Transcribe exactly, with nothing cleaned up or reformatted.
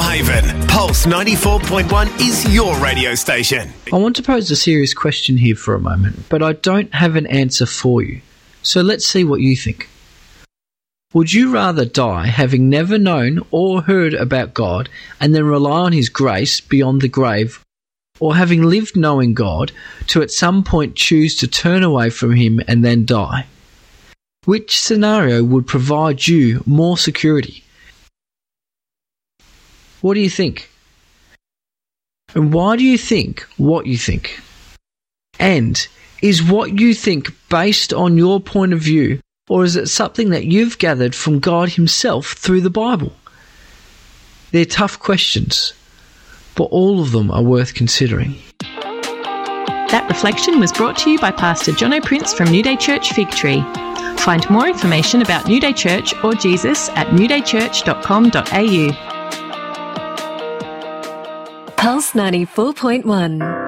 Haven. Pulse ninety-four point one is your radio station. I want to pose a serious question here for a moment, but I don't have an answer for you. So let's see what you think. Would you rather die having never known or heard about God and then rely on His grace beyond the grave, or having lived knowing God to at some point choose to turn away from Him and then die? Which scenario would provide you more security? What do you think? And why do you think what you think? And is what you think based on your point of view, or is it something that you've gathered from God Himself through the Bible? They're tough questions, but all of them are worth considering. That reflection was brought to you by Pastor Jono Prince from New Day Church Fig Tree. Find more information about New Day Church or Jesus at new day church dot com dot a u. Pulse ninety-four point one.